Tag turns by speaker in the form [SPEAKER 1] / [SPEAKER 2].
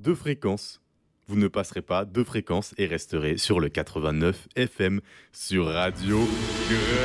[SPEAKER 1] deux fréquences. Vous ne passerez pas deux fréquences et resterez sur le 89 FM sur Radio